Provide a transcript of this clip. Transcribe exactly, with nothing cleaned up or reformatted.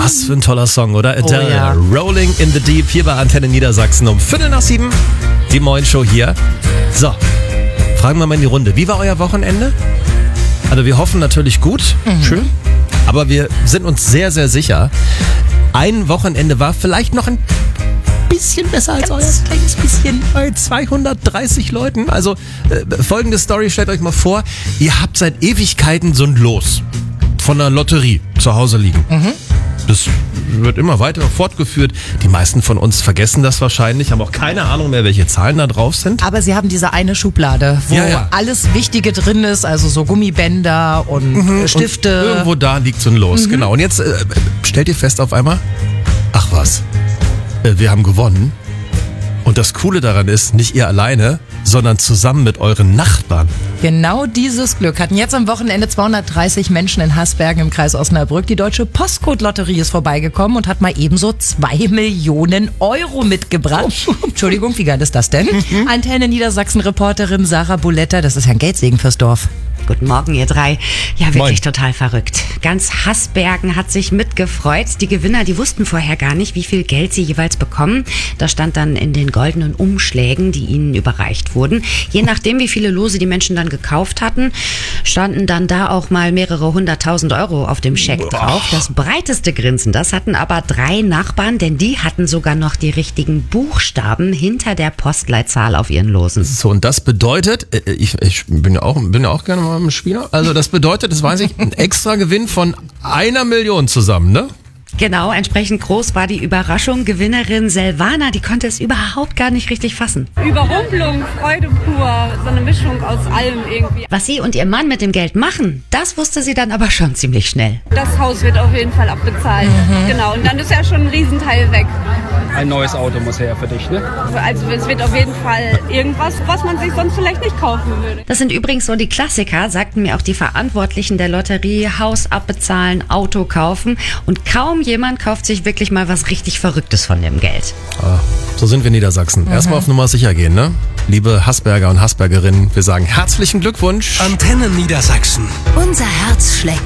Was für ein toller Song, oder? Adele, Oh, ja. Rolling in the Deep, hier bei Antenne Niedersachsen um Viertel nach sieben. Die Moin-Show hier. So, fragen wir mal in die Runde. Wie war euer Wochenende? Also wir hoffen natürlich gut. Mhm. Schön. Aber wir sind uns sehr, sehr sicher, ein Wochenende war vielleicht noch ein bisschen besser als euer. Kleines bisschen. Bei zweihundertdreißig Leuten. Also äh, folgende Story, stellt euch mal vor, ihr habt seit Ewigkeiten so ein Los von einer Lotterie zu Hause liegen. Mhm. Das wird immer weiter fortgeführt. Die meisten von uns vergessen das wahrscheinlich, haben auch keine Ahnung mehr, welche Zahlen da drauf sind. Aber sie haben diese eine Schublade, wo Ja, ja. alles Wichtige drin ist, also so Gummibänder und mhm. Stifte. Und irgendwo da liegt so ein Los, mhm. genau. Und jetzt äh, stellt ihr fest auf einmal, ach was, äh, wir haben gewonnen. Und das Coole daran ist, nicht ihr alleine, sondern zusammen mit euren Nachbarn. Genau dieses Glück hatten jetzt am Wochenende zweihundertdreißig Menschen in Hasbergen im Kreis Osnabrück. Die Deutsche Postcode-Lotterie ist vorbeigekommen und hat mal ebenso zwei Millionen Euro mitgebracht. Entschuldigung, wie geil ist das denn? Mhm. Antenne Niedersachsen-Reporterin Sarah Buletta, das ist ja ein Geldsegen fürs Dorf. Guten Morgen, ihr drei. Ja, wirklich Moin. Total verrückt. Ganz Hasbergen hat sich mitgefreut. Die Gewinner, die wussten vorher gar nicht, wie viel Geld sie jeweils bekommen. Das stand dann in den goldenen Umschlägen, die ihnen überreicht wurden. Je nachdem, wie viele Lose die Menschen dann gekauft hatten, standen dann da auch mal mehrere hunderttausend Euro auf dem Scheck drauf. Das breiteste Grinsen, das hatten aber drei Nachbarn, denn die hatten sogar noch die richtigen Buchstaben hinter der Postleitzahl auf ihren Losen. So, und das bedeutet, äh, ich, ich bin ja auch, bin ja auch gerne mal ein Spieler. Also das bedeutet, das weiß ich, ein extra Gewinn von einer Million zusammen, ne? Genau, entsprechend groß war die Überraschung. Gewinnerin Silvana, die konnte es überhaupt gar nicht richtig fassen. Überrumpelung, Freude pur, so eine Mischung aus allem irgendwie. Was sie und ihr Mann mit dem Geld machen, das wusste sie dann aber schon ziemlich schnell. Das Haus wird auf jeden Fall abbezahlt. Mhm. Genau, und dann ist ja schon ein Riesenteil weg. Ein neues Auto muss her für dich, ne? Also es wird auf jeden Fall irgendwas, was man sich sonst vielleicht nicht kaufen würde. Das sind übrigens so die Klassiker, sagten mir auch die Verantwortlichen der Lotterie. Haus abbezahlen, Auto kaufen und kaum jemand kauft sich wirklich mal was richtig Verrücktes von dem Geld. Ah, so sind wir in Niedersachsen. Mhm. Erstmal auf Nummer sicher gehen, ne? Liebe Hasberger und Hasbergerinnen, wir sagen herzlichen Glückwunsch. Antenne Niedersachsen. Unser Herz schlägt